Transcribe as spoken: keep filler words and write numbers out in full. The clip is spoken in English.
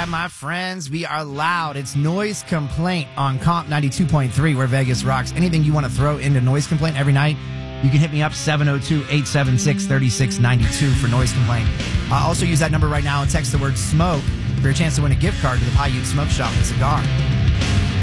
my friends. We are loud. It's Noise Complaint on Comp ninety-two point three, where Vegas rocks. Anything you want to throw into Noise Complaint every night, you can hit me up, seven oh two, eight seven six, three six nine two for Noise Complaint. Uh, also use that number right now and text the word smoke for your chance to win a gift card to the Paiute Smoke Shop and Cigar.